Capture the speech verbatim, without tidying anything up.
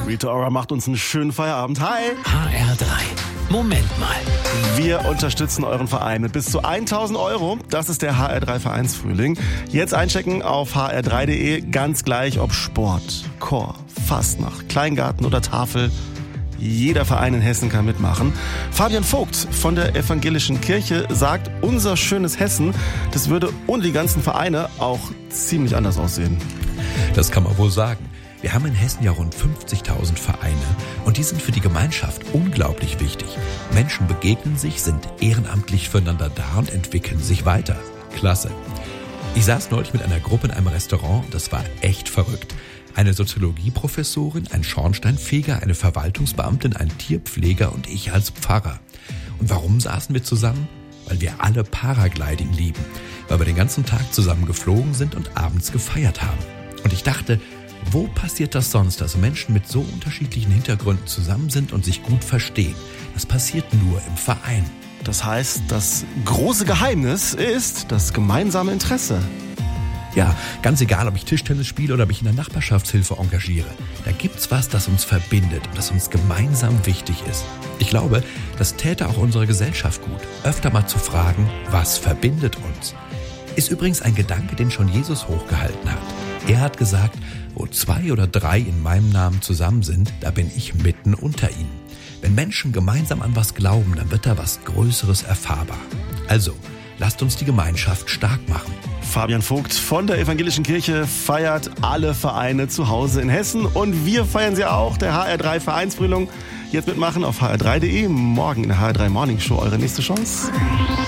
Rita Ora macht uns einen schönen Feierabend. Hi! H R drei. Moment mal. Wir unterstützen euren Verein mit bis zu tausend Euro. Das ist der H R drei Vereinsfrühling. Jetzt einchecken auf h r drei punkt d e. Ganz gleich ob Sport, Chor, Fastnacht, Kleingarten oder Tafel. Jeder Verein in Hessen kann mitmachen. Fabian Vogt von der Evangelischen Kirche sagt, unser schönes Hessen, das würde ohne die ganzen Vereine auch ziemlich anders aussehen. Das kann man wohl sagen. Wir haben in Hessen ja rund fünfzigtausend Vereine und die sind für die Gemeinschaft unglaublich wichtig. Menschen begegnen sich, sind ehrenamtlich füreinander da und entwickeln sich weiter. Klasse. Ich saß neulich mit einer Gruppe in einem Restaurant, das war echt verrückt. Eine Soziologieprofessorin, ein Schornsteinfeger, eine Verwaltungsbeamtin, ein Tierpfleger und ich als Pfarrer. Und warum saßen wir zusammen? Weil wir alle Paragliding lieben. Weil wir den ganzen Tag zusammen geflogen sind und abends gefeiert haben. Und ich dachte, wo passiert das sonst, dass Menschen mit so unterschiedlichen Hintergründen zusammen sind und sich gut verstehen? Das passiert nur im Verein. Das heißt, das große Geheimnis ist das gemeinsame Interesse. Ja, ganz egal, ob ich Tischtennis spiele oder ob ich in der Nachbarschaftshilfe engagiere. Da gibt's was, das uns verbindet und das uns gemeinsam wichtig ist. Ich glaube, das täte auch unserer Gesellschaft gut, öfter mal zu fragen, was verbindet uns? Ist übrigens ein Gedanke, den schon Jesus hochgehalten hat. Er hat gesagt, wo zwei oder drei in meinem Namen zusammen sind, da bin ich mitten unter ihnen. Wenn Menschen gemeinsam an was glauben, dann wird da was Größeres erfahrbar. Also, lasst uns die Gemeinschaft stark machen. Fabian Vogt von der Evangelischen Kirche feiert alle Vereine zu Hause in Hessen und wir feiern sie auch, der H R drei Vereinsfrühling. Jetzt mitmachen auf h r drei punkt d e. Morgen in der H R drei Morning Show eure nächste Chance.